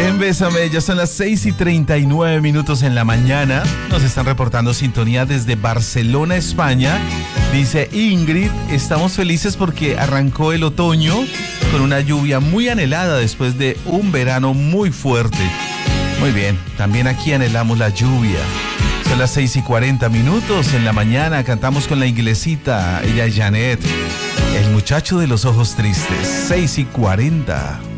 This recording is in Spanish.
En Bésame, ya son las 6:39 en la mañana. Nos están reportando sintonía desde Barcelona, España. Dice Ingrid, estamos felices porque arrancó el otoño con una lluvia muy anhelada después de un verano muy fuerte. Muy bien, también aquí anhelamos la lluvia. Son las 6:40 en la mañana. Cantamos con la inglesita, ella es Janet, el muchacho de los ojos tristes. 6:40.